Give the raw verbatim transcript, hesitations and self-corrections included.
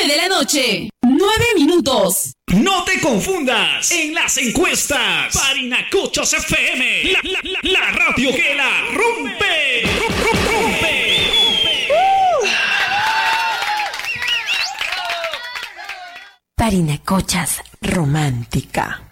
de la noche, nueve minutos. No te confundas en las encuestas. Parinacochos F M, la, la, la, la radio que la rompe. Rompe, rompe. Parinacochas romántica.